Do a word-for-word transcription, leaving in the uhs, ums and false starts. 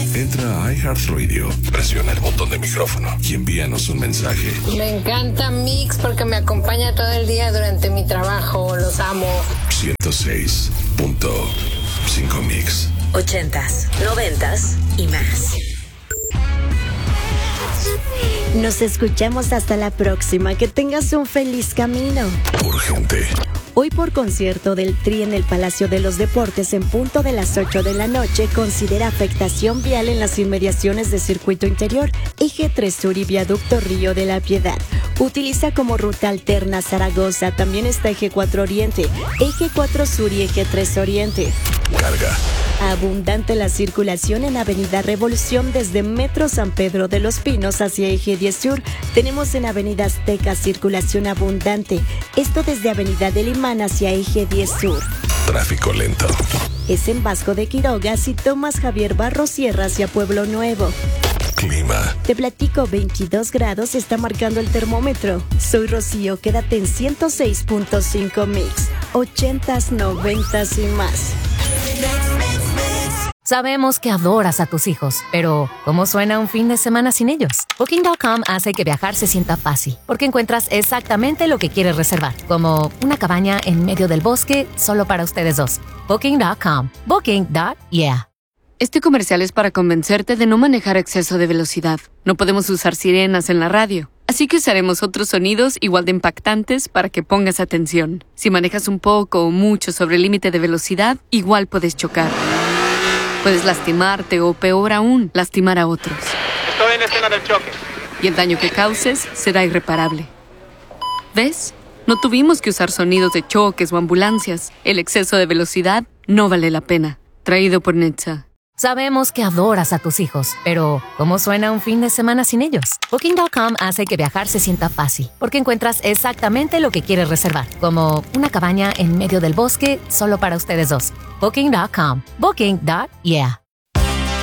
Entra a iHeartRadio, presiona el botón de micrófono y envíanos un mensaje. Me encanta Mix porque me acompaña todo el día durante mi trabajo. Los amo. ciento seis punto cinco Mix. Ochentas, noventas y más. Nos escuchamos hasta la próxima. Que tengas un feliz camino. Urgente. Hoy por concierto del Tri en el Palacio de los Deportes en punto de las ocho de la noche, considera afectación vial en las inmediaciones de Circuito Interior, Eje tres Sur y Viaducto Río de la Piedad. Utiliza como ruta alterna Zaragoza, también está Eje cuatro Oriente, Eje cuatro Sur y Eje tres Oriente. Carga. Abundante la circulación en Avenida Revolución desde Metro San Pedro de los Pinos hacia Eje diez Sur. Tenemos en Avenida Azteca circulación abundante. Esto desde Avenida del Imán hacia Eje diez Sur. Tráfico lento. Es en Vasco de Quiroga si tomas Javier Barros Sierra hacia Pueblo Nuevo. Clima. Te platico, veintidós grados está marcando el termómetro. Soy Rocío, quédate en ciento seis punto cinco Mix. Ochentas, noventas y más. Sabemos que adoras a tus hijos, pero ¿cómo suena un fin de semana sin ellos? Booking punto com hace que viajar se sienta fácil, porque encuentras exactamente lo que quieres reservar, como una cabaña en medio del bosque solo para ustedes dos. Booking punto com. Booking. Yeah. Este comercial es para convencerte de no manejar a exceso de velocidad. No podemos usar sirenas en la radio, así que usaremos otros sonidos igual de impactantes para que pongas atención. Si manejas un poco o mucho sobre el límite de velocidad, igual puedes chocar. Puedes lastimarte o, peor aún, lastimar a otros. Estoy en la escena del choque. Y el daño que causes será irreparable. ¿Ves? No tuvimos que usar sonidos de choques o ambulancias. El exceso de velocidad no vale la pena. Traído por Netza. Sabemos que adoras a tus hijos, pero ¿cómo suena un fin de semana sin ellos? Booking punto com hace que viajar se sienta fácil, porque encuentras exactamente lo que quieres reservar, como una cabaña en medio del bosque solo para ustedes dos. Booking punto com. Booking. Yeah.